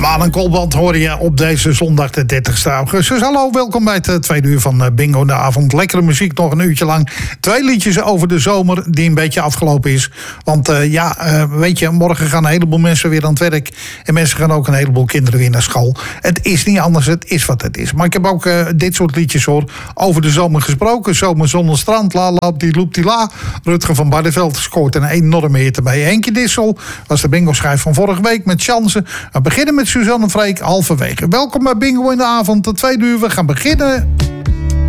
Maan Kolband hoor je op deze zondag de 30 augustus. Hallo, welkom bij het tweede uur van Bingo in de avond. Lekkere muziek, nog een uurtje lang. 2 liedjes over de zomer die een beetje afgelopen is. Want weet je, morgen gaan een heleboel mensen weer aan het werk. En mensen gaan ook een heleboel kinderen weer naar school. Het is niet anders, het is wat het is. Maar ik heb ook dit soort liedjes hoor over de zomer gesproken. Zomer, zon en strand, la la, die loep die la. Rutger van Barneveld scoort een enorme hit erbij. Henkie Dissel was de bingo-schijf van vorige week met chansen. We beginnen met Suzanne Freek halverwege. Welkom bij Bingo in de avond, de tweede uur. We gaan beginnen